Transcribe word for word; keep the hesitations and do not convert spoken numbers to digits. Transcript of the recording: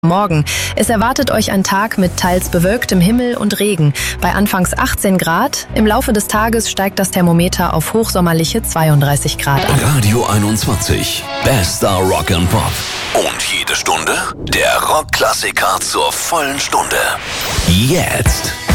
Morgen. Es erwartet euch ein Tag mit teils bewölktem Himmel und Regen. Bei anfangs achtzehn Grad. Im Laufe des Tages steigt das Thermometer auf hochsommerliche zweiunddreißig Grad an. Radio einundzwanzig. Bester Rock and Pop. Und jede Stunde der Rockklassiker zur vollen Stunde. Jetzt.